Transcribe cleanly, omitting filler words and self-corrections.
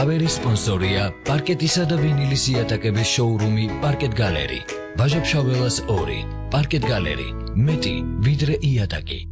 მთავარი სპონსორია პარკეტისა და ვინილის იატაკების შოურუმი პარკეტ გალერი. ბაჟაფშაველას 2 პარკეტ გალერი მეტი ვიდრე იატაკი.